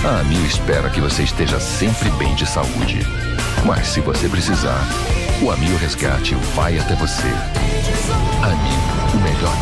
A Amil espera que você esteja sempre bem de saúde. Mas se você precisar, o Amil Resgate vai até você. Amil, o melhor